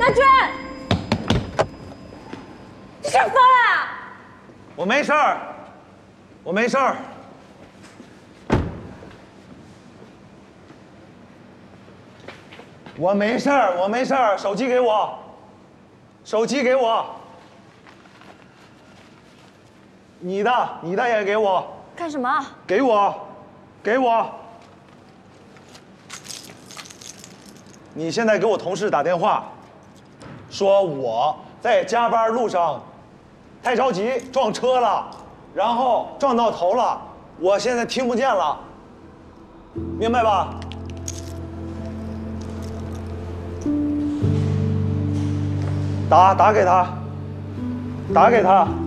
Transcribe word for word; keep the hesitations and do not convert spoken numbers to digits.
大军，你想疯啊？ 我没事儿，我没事儿。我没事儿，我没事儿。手机给我，手机给我。你的，你的也给我。 干什么？ 给我，给我。你现在给我同事打电话，说我在加班路上太着急撞车了，然后撞到头了，我现在听不见了，明白吧？打打给他，打给他。